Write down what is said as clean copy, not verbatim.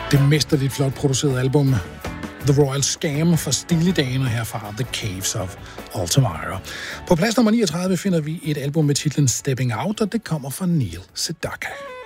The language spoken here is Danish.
Det mesterligt flot producerede album The Royal Scam for Steely Dan, og herfra The Caves of Altamira. På plads nummer 39 finder vi et album med titlen Stepping Out, og det kommer fra Neil Sedaka.